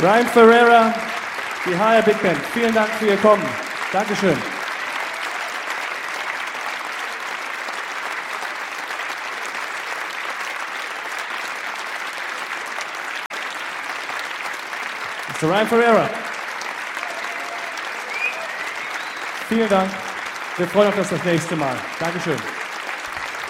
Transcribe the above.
Ryan Ferreira, die HR Big Band. Vielen Dank für Ihr Kommen. Dankeschön. Mr. Ryan Ferreira. Vielen Dank. Wir freuen uns auf das nächste Mal. Dankeschön.